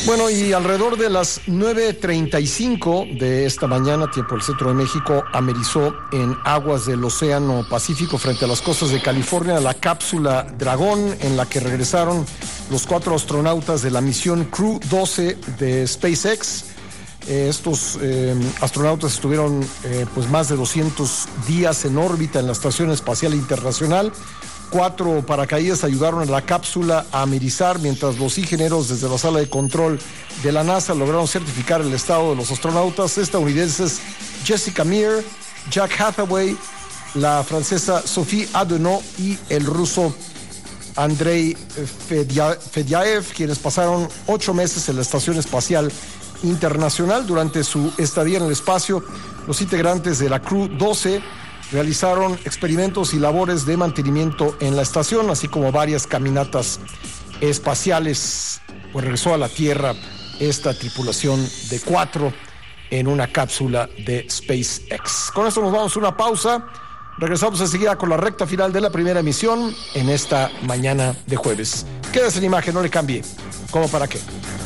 Bueno, y alrededor de las 9:35 de esta mañana, tiempo del centro de México, amerizó en aguas del Océano Pacífico frente a las costas de California la cápsula Dragón, en la que regresaron los 4 astronautas de la misión Crew 12 de SpaceX. Estos astronautas estuvieron pues más de 200 días en órbita en la Estación Espacial Internacional. 4 paracaídas ayudaron a la cápsula a amerizar, mientras los ingenieros desde la sala de control de la NASA lograron certificar el estado de los astronautas estadounidenses Jessica Meir, Jack Hathaway, la francesa Sophie Adenau y el ruso Andrei Fedyaev, quienes pasaron 8 meses en la Estación Espacial Internacional. Durante su estadía en el espacio, los integrantes de la Crew 12 realizaron experimentos y labores de mantenimiento en la estación, así como varias caminatas espaciales. Pues regresó a la Tierra esta tripulación de 4 en una cápsula de SpaceX. Con esto nos vamos a una pausa. Regresamos enseguida con la recta final de la primera emisión en esta mañana de jueves. Quédese en imagen, no le cambie. ¿Cómo para qué?